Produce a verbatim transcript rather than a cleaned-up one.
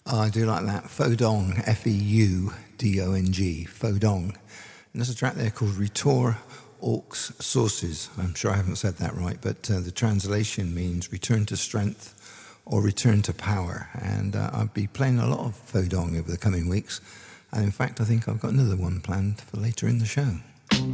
Oh, I do like that. Feudong, F E U D O N G, Feudong. And there's a track there called Retour aux Sources. I'm sure I haven't said that right, but uh, the translation means return to strength or return to power. And uh, I'll be playing a lot of Feudong over the coming weeks. And in fact, I think I've got another one planned for later in the show.